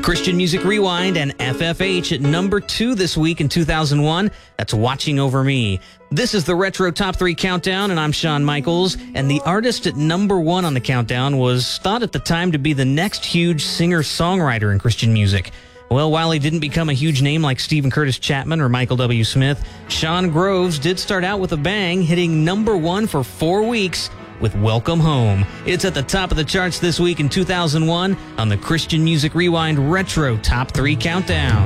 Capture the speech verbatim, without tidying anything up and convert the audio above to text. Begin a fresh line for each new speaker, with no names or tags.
Christian Music Rewind and F F H at number two this week in two thousand one. That's Watching Over Me. This is the Retro Top three Countdown, and I'm Shawn Michaels. And the artist at number one on the countdown was thought at the time to be the next huge singer-songwriter in Christian music. Well, while he didn't become a huge name like Stephen Curtis Chapman or Michael W. Smith, Shawn Groves did start out with a bang, hitting number one for four weeks with Welcome Home. It's at the top of the charts this week in two thousand one on the Christian Music Rewind Retro Top three Countdown.